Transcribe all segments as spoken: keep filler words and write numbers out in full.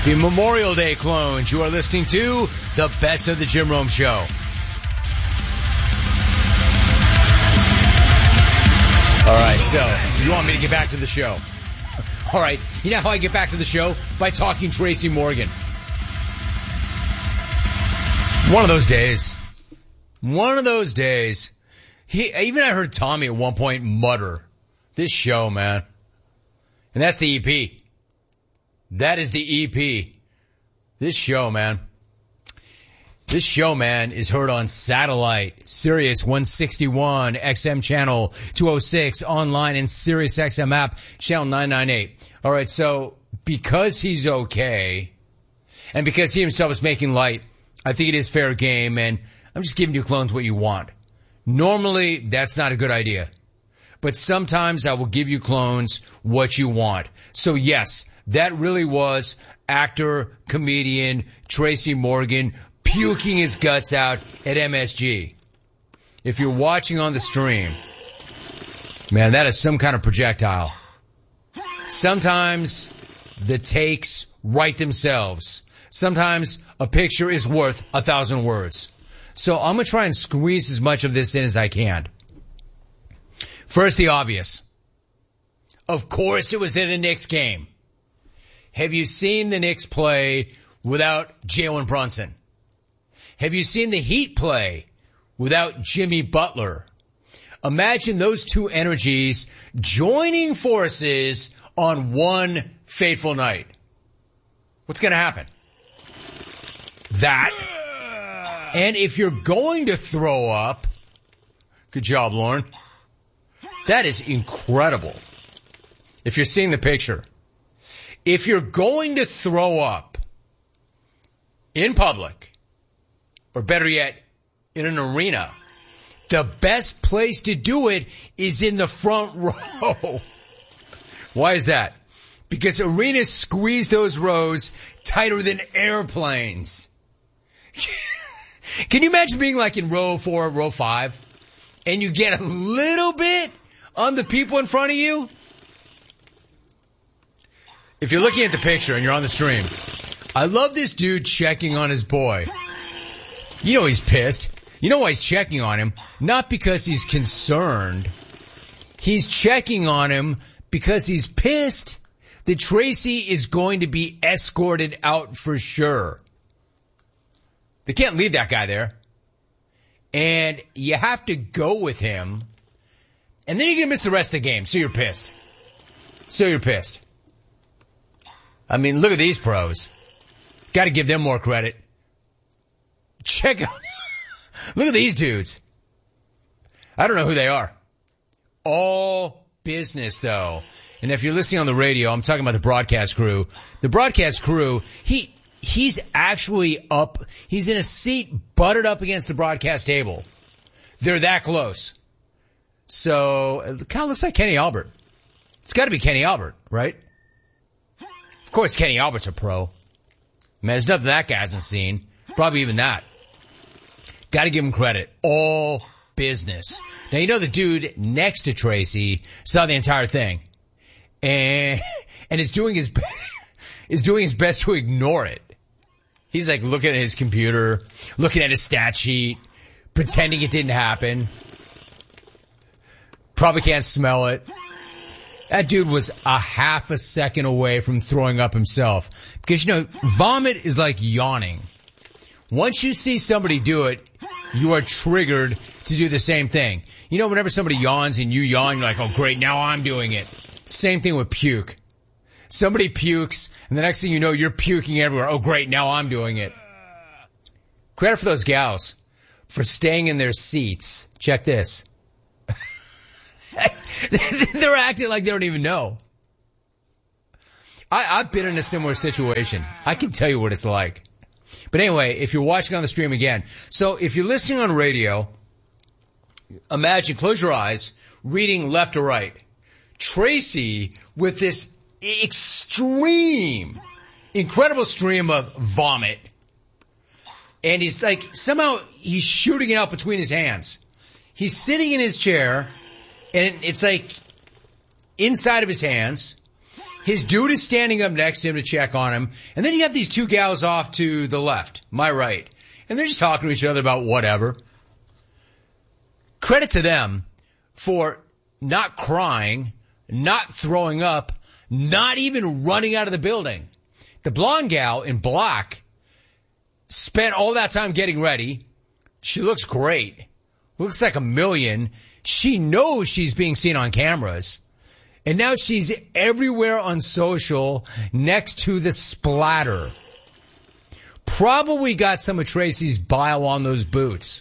Happy Memorial Day, clones. You are listening to the Best of the Jim Rome Show. All right, so you want me to get back to the show? All right, you know how I get back to the show? By talking Tracy Morgan. One of those days. One of those days. He, even I heard Tommy at one point mutter, this show, man. And that's the E P. That is the E P. This show, man. This show, man, is heard on satellite, Sirius one sixty-one, X M channel two oh six, online and Sirius X M app, channel nine ninety-eight. All right, so because he's okay, and because he himself is making light, I think it is fair game, and I'm just giving you clones what you want. Normally, that's not a good idea. But sometimes I will give you clones what you want. So yes, that really was actor, comedian, Tracy Morgan puking his guts out at M S G. If you're watching on the stream, man, that is some kind of projectile. Sometimes the takes write themselves. Sometimes a picture is worth a thousand words. So I'm going to try and squeeze as much of this in as I can. First, the obvious. Of course it was in a Knicks game. Have you seen the Knicks play without Jalen Brunson? Have you seen the Heat play without Jimmy Butler? Imagine those two energies joining forces on one fateful night. What's going to happen? That. And if you're going to throw up, good job, Lauren. That is incredible. If you're seeing the picture. If you're going to throw up in public, or better yet, in an arena, the best place to do it is in the front row. Why is that? Because arenas squeeze those rows tighter than airplanes. Can you imagine being like in row four, row five, and you get a little bit on the people in front of you? If you're looking at the picture and you're on the stream, I love this dude checking on his boy. You know he's pissed. You know why he's checking on him? Not because he's concerned. He's checking on him because he's pissed that Tracy is going to be escorted out for sure. They can't leave that guy there. And you have to go with him. And then you're going to miss the rest of the game. So you're pissed. So you're pissed. I mean, look at these pros. Got to give them more credit. Check out. Look at these dudes. I don't know who they are. All business, though. And if you're listening on the radio, I'm talking about the broadcast crew. The broadcast crew, he he's actually up. He's in a seat butted up against the broadcast table. They're that close. So it kind of looks like Kenny Albert. It's got to be Kenny Albert, right? Of course, Kenny Albert's a pro. Man, there's nothing that guy hasn't seen. Probably even that. Got to give him credit. All business. Now, you know the dude next to Tracy saw the entire thing. And, and is doing his best, is doing his best to ignore it. He's like looking at his computer, looking at his stat sheet, pretending it didn't happen. Probably can't smell it. That dude was a half a second away from throwing up himself. Because, you know, vomit is like yawning. Once you see somebody do it, you are triggered to do the same thing. You know, whenever somebody yawns and you yawn, you're like, oh great, now I'm doing it. Same thing with puke. Somebody pukes, and the next thing you know, you're puking everywhere. Oh great, now I'm doing it. Credit for those gals for staying in their seats. Check this. They're acting like they don't even know. I, I've been in a similar situation. I can tell you what it's like. But anyway, if you're watching on the stream again, so if you're listening on radio, imagine, close your eyes, reading left to right. Tracy with this extreme, incredible stream of vomit. And he's like, somehow he's shooting it out between his hands. He's sitting in his chair, and it's like inside of his hands. His dude is standing up next to him to check on him. And then you have these two gals off to the left, my right. And they're just talking to each other about whatever. Credit to them for not crying, not throwing up, not even running out of the building. The blonde gal in black spent all that time getting ready. She looks great. Looks like a million. She knows she's being seen on cameras. And now she's everywhere on social next to the splatter. Probably got some of Tracy's bile on those boots.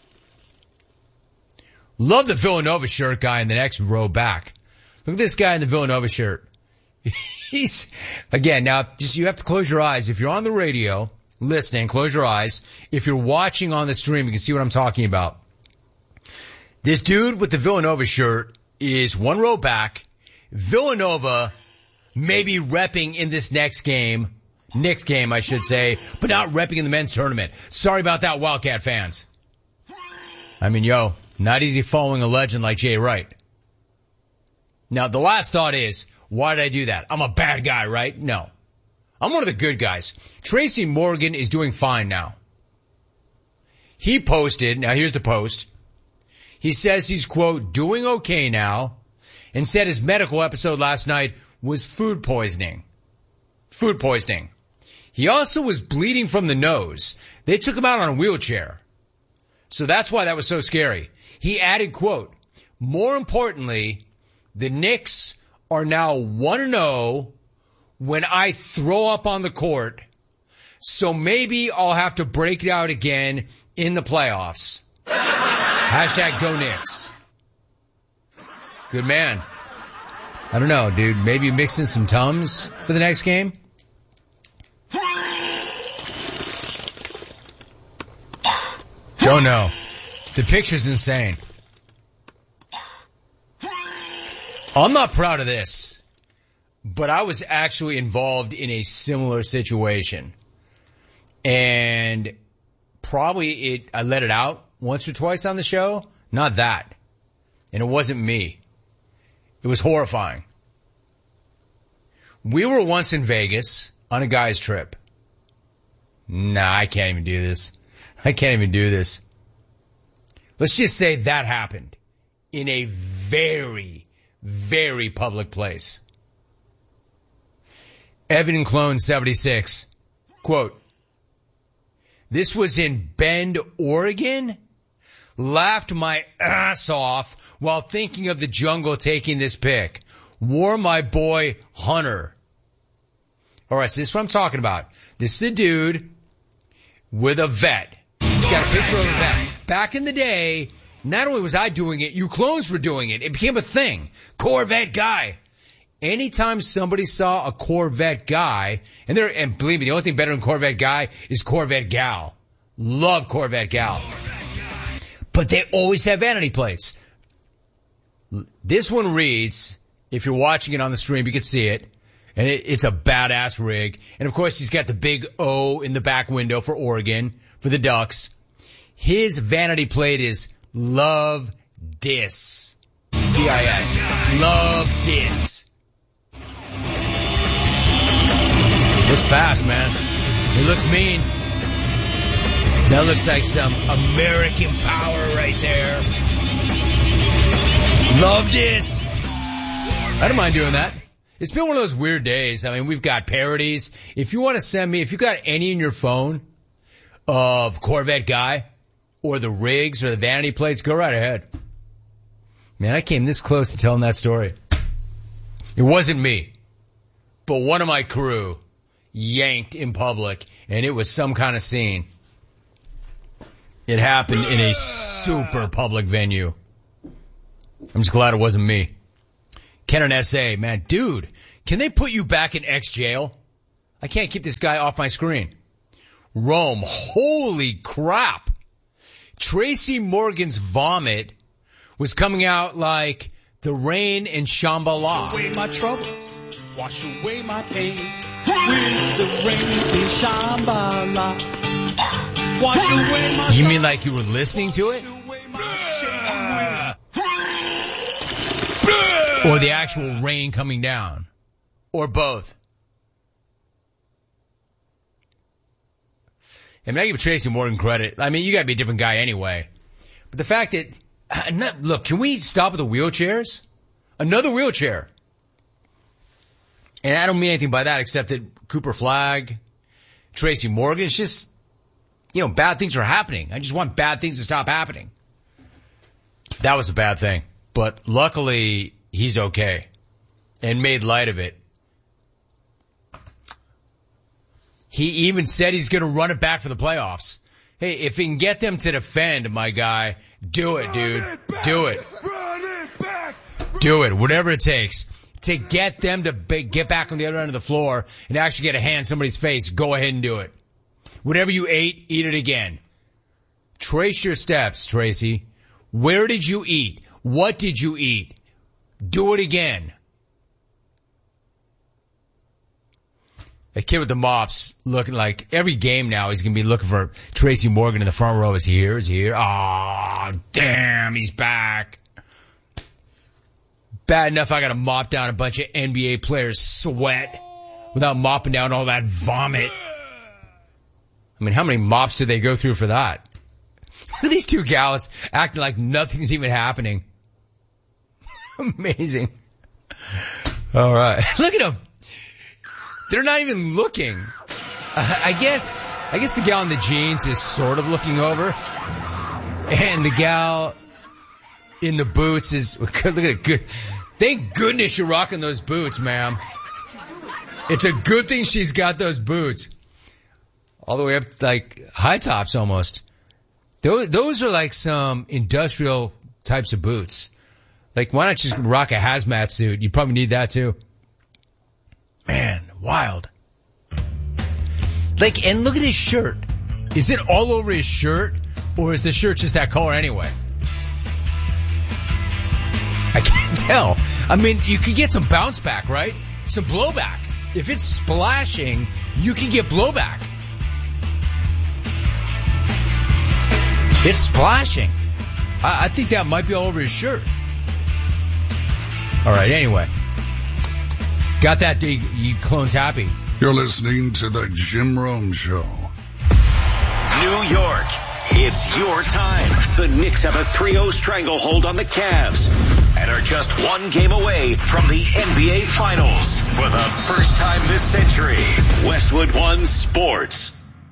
Love the Villanova shirt guy in the next row back. Look at this guy in the Villanova shirt. He's, again, now, just you have to close your eyes. If you're on the radio listening, close your eyes. If you're watching on the stream, you can see what I'm talking about. This dude with the Villanova shirt is one row back. Villanova maybe repping in this next game. Knicks game, I should say, but not repping in the men's tournament. Sorry about that, Wildcat fans. I mean, yo, not easy following a legend like Jay Wright. Now, the last thought is, why did I do that? I'm a bad guy, right? No. I'm one of the good guys. Tracy Morgan is doing fine now. He posted, now here's the post. He says he's, quote, doing okay now, and said his medical episode last night was food poisoning. Food poisoning. He also was bleeding from the nose. They took him out on a wheelchair. So that's why that was so scary. He added, quote, more importantly, the Knicks are now one and oh when I throw up on the court, so maybe I'll have to break it out again in the playoffs. Hashtag go Knicks. Good man. I don't know, dude. Maybe mix in some Tums for the next game? Don't know. The picture's insane. I'm not proud of this, but I was actually involved in a similar situation. And probably it, I let it out once or twice on the show. Not that. And it wasn't me. It was horrifying. We were once in Vegas on a guy's trip. Nah, I can't even do this. I can't even do this. Let's just say that happened in a very, very public place. Evan Clone seventy-six, quote, this was in Bend, Oregon? Laughed my ass off while thinking of the jungle taking this pic. Wore my boy Hunter. All right, so this is what I'm talking about. This is a dude with a vet. He's got a picture of a vet. Back in the day, not only was I doing it, you clones were doing it. It became a thing. Corvette guy. Anytime somebody saw a Corvette guy, and there, and believe me, the only thing better than Corvette guy is Corvette gal. Love Corvette gal. But they always have vanity plates. This one reads, if you're watching it on the stream, you can see it. And it, it's a badass rig. And of course, he's got the big O in the back window for Oregon, for the Ducks. His vanity plate is Love Dis. D I S. Love Dis. Looks fast, man. It looks mean. That looks like some American power right there. Love Dis. I don't mind doing that. It's been one of those weird days. I mean, we've got parodies. If you want to send me, if you got any in your phone of Corvette guy or the rigs or the vanity plates, go right ahead. Man, I came this close to telling that story. It wasn't me, but one of my crew yanked in public, and it was some kind of scene. It happened in a super public venue. I'm just glad it wasn't me. Kenan S A, man, dude, can they put you back in X jail? I can't keep this guy off my screen. Rome, holy crap. Tracy Morgan's vomit was coming out like the rain in Shambhala. Wash away my troubles, wash away my pain, with the rain in Shambhala. Wash away my You mean like you were listening to it? Or the actual rain coming down? or both? I mean, I give Tracy Morgan credit. I mean, you gotta be a different guy anyway. But the fact that, not, look, can we stop with the wheelchairs? Another wheelchair. And I don't mean anything by that except that Cooper Flagg, Tracy Morgan, it's just, you know, bad things are happening. I just want bad things to stop happening. That was a bad thing. But luckily, he's okay and made light of it. He even said he's going to run it back for the playoffs. Hey, if he can get them to defend, my guy, do it, dude. Do it. Run it back. Do it. Whatever it takes to get them to get back on the other end of the floor and actually get a hand in somebody's face. Go ahead and do it. Whatever you ate, eat it again. Trace your steps, Tracy. Where did you eat? What did you eat? Do it again. A kid with the mops looking like every game now he's going to be looking for Tracy Morgan in the front row. Is he here? Is he here? Oh, damn, he's back. Bad enough I got to mop down a bunch of N B A players' sweat without mopping down all that vomit. I mean, how many mops do they go through for that? These two gals acting like nothing's even happening. Amazing. All right. Look at them. They're not even looking. Uh, I guess, I guess the gal in the jeans is sort of looking over. And the gal in the boots is, look at it, good. Thank goodness you're rocking those boots, ma'am. It's a good thing she's got those boots. All the way up, like, high tops almost. Those, those are like some industrial types of boots. Like, why not just rock a hazmat suit? You probably need that too. Man, wild. Like, and look at his shirt. Is it all over his shirt, or is the shirt just that color anyway? I can't tell. I mean, you could get some bounce back, right? Some blowback. If it's splashing, you can get blowback. It's splashing. I, I think that might be all over his shirt. All right, anyway. Got that, you, you clones happy. You're listening to the Jim Rome Show. New York, it's your time. The Knicks have a three oh stranglehold on the Cavs and are just one game away from the N B A Finals. For the first time this century, Westwood One Sports.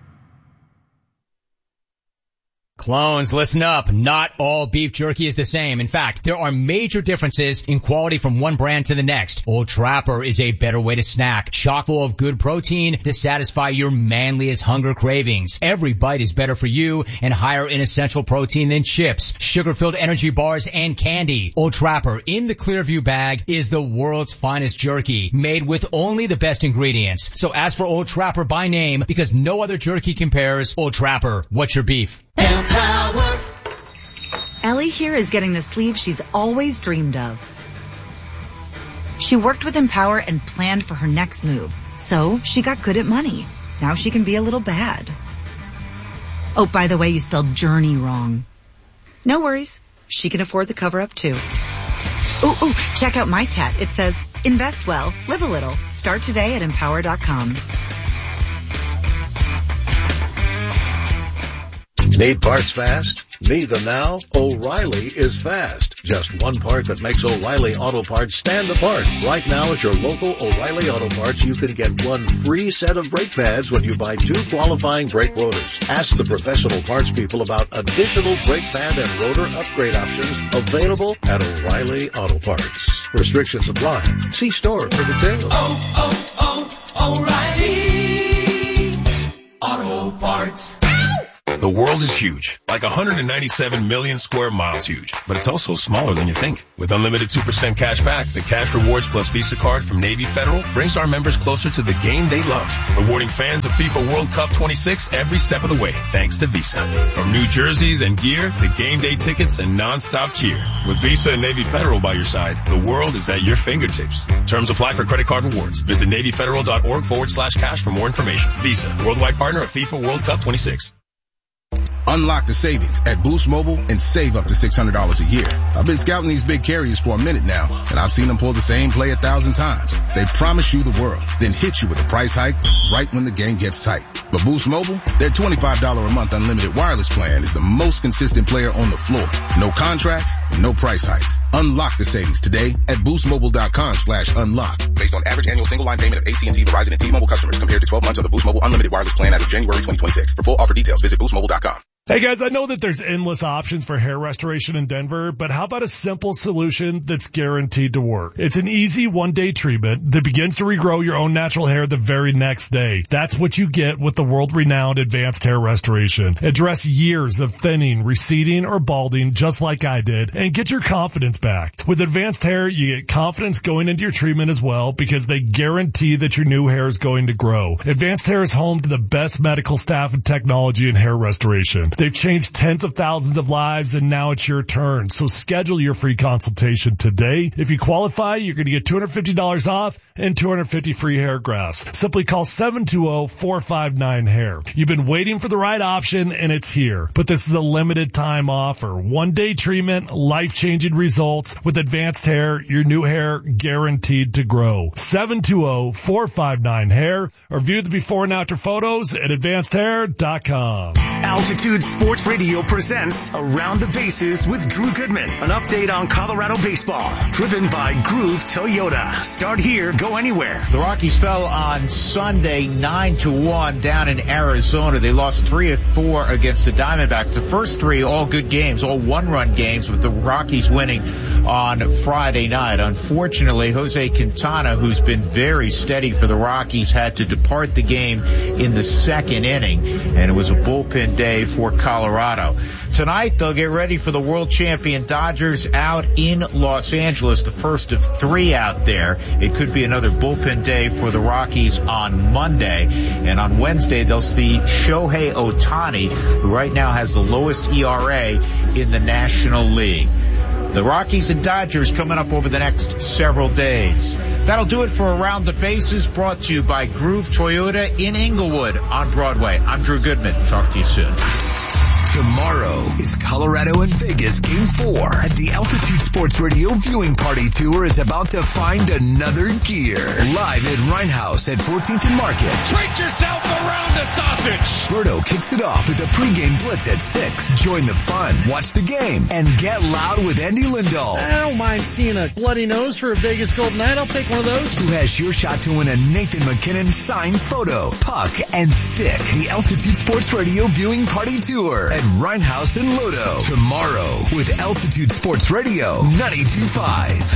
Clones, listen up. Not all beef jerky is the same. In fact, there are major differences in quality from one brand to the next. Old Trapper is a better way to snack. Chock full of good protein to satisfy your manliest hunger cravings. Every bite is better for you and higher in essential protein than chips, sugar-filled energy bars, and candy. Old Trapper in the Clearview bag is the world's finest jerky, made with only the best ingredients. So ask for Old Trapper by name because no other jerky compares. Old Trapper, what's your beef? Empower. Ellie here is getting the sleeve she's always dreamed of. She worked with Empower and planned for her next move, so she got good at money. Now she can be a little bad. Oh, by the way, you spelled journey wrong. No worries. She can afford the cover-up too. Ooh, ooh, check out my tat. It says, invest well, live a little. Start today at empower dot com. Need parts fast? Need them now? O'Reilly is fast. Just one part that makes O'Reilly Auto Parts stand apart. Right now at your local O'Reilly Auto Parts, you can get one free set of brake pads when you buy two qualifying brake rotors. Ask the professional parts people about additional brake pad and rotor upgrade options available at O'Reilly Auto Parts. Restrictions apply. See store for details. Oh, oh, oh, O'Reilly Auto Parts. The world is huge, like one hundred ninety-seven million square miles huge, but it's also smaller than you think. With unlimited two percent cash back, the Cash Rewards Plus Visa card from Navy Federal brings our members closer to the game they love, rewarding fans of FIFA World Cup twenty-six every step of the way, thanks to Visa. From new jerseys and gear to game day tickets and non-stop cheer. With Visa and Navy Federal by your side, the world is at your fingertips. Terms apply for credit card rewards. Visit NavyFederal.org forward slash cash for more information. Visa, worldwide partner of FIFA World Cup twenty-six. Unlock the savings at Boost Mobile and save up to six hundred dollars a year. I've been scouting these big carriers for a minute now, and I've seen them pull the same play a thousand times. They promise you the world, then hit you with a price hike right when the game gets tight. But Boost Mobile, their twenty-five dollars a month unlimited wireless plan is the most consistent player on the floor. No contracts, no price hikes. Unlock the savings today at boostmobile.com slash unlock. Based on average annual single line payment of A T and T, Verizon, and T-Mobile customers compared to twelve months of the Boost Mobile unlimited wireless plan as of January twenty twenty-six. For full offer details, visit boost mobile dot com. Hey guys, I know that there's endless options for hair restoration in Denver, but how about a simple solution that's guaranteed to work? It's an easy one-day treatment that begins to regrow your own natural hair the very next day. That's what you get with the world-renowned Advanced Hair Restoration. Address years of thinning, receding, or balding just like I did, and get your confidence back. With Advanced Hair, you get confidence going into your treatment as well because they guarantee that your new hair is going to grow. Advanced Hair is home to the best medical staff and technology in hair restoration. They've changed tens of thousands of lives, and now it's your turn. So schedule your free consultation today. If you qualify, you're going to get two hundred fifty dollars off and two hundred fifty free hair grafts. Simply call seven two zero, four five nine, hair. You've been waiting for the right option, and it's here. But this is a limited time offer. One-day treatment, life-changing results. With Advanced Hair, your new hair guaranteed to grow. seven two zero, four five nine, hair, or view the before and after photos at advanced hair dot com. Altitude Sports Radio presents Around the Bases with Drew Goodman. An update on Colorado baseball. Driven by Groove Toyota. Start here, go anywhere. The Rockies fell on Sunday nine to one down in Arizona. They lost three of four against the Diamondbacks. The first three, all good games, all one-run games, with the Rockies winning on Friday night. Unfortunately, Jose Quintana, who's been very steady for the Rockies, had to depart the game in the second inning, and it was a bullpen day for Colorado. Tonight, they'll get ready for the world champion Dodgers out in Los Angeles, the first of three out there. It could be another bullpen day for the Rockies on Monday. And on Wednesday, they'll see Shohei Ohtani, who right now has the lowest E R A in the National League. The Rockies and Dodgers coming up over the next several days. That'll do it for Around the Bases, brought to you by Groove Toyota in Inglewood on Broadway. I'm Drew Goodman. Talk to you soon. Tomorrow is Colorado and Vegas Game four. At the Altitude Sports Radio Viewing Party Tour is about to find another gear. Live at Rhinehouse at fourteenth and Market. Treat yourself around the sausage. Berto kicks it off with a pregame blitz at six. Join the fun, watch the game, and get loud with Andy Lindahl. I don't mind seeing a bloody nose for a Vegas Golden Knight. I'll take one of those. Who has your shot to win a Nathan McKinnon signed photo, puck, and stick. The Altitude Sports Radio Viewing Party Tour at Rhinehouse and Lodo. Tomorrow with Altitude Sports Radio ninety-two point five.